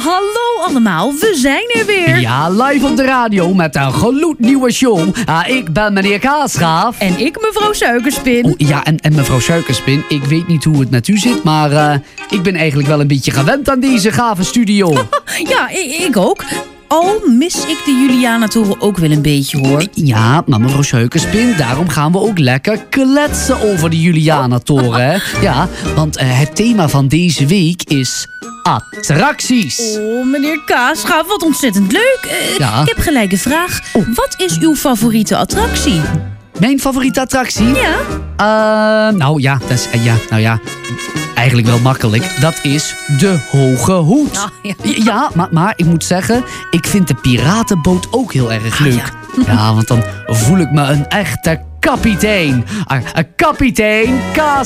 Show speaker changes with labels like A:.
A: Hallo allemaal, we zijn er weer.
B: Ja, live op de radio met een gloednieuwe show. Ik ben meneer Kaasgraaf.
A: En ik mevrouw Suikerspin.
B: Oh, ja, en mevrouw Suikerspin, ik weet niet hoe het met u zit, maar ik ben eigenlijk wel een beetje gewend aan deze gave studio.
A: Ja, ik ook. Al mis ik de Julianatoren ook wel een beetje, hoor.
B: Ja, maar mevrouw Suikerspin, daarom gaan we ook lekker kletsen over de Julianatoren, hè? Ja, want het thema van deze week is attracties.
A: Oh, meneer Kaasgraaf, wat ontzettend leuk.
B: Ja.
A: Ik heb gelijk een vraag. Wat is uw favoriete attractie?
B: Mijn favoriete attractie?
A: Ja.
B: Nou ja, eigenlijk wel makkelijk. Dat is de Hoge Hoed.
A: Oh, ja.
B: Ja, maar ik moet zeggen, ik vind de piratenboot ook heel erg leuk. Ja, want dan voel ik me een echte kapitein. Kapitein Kaas.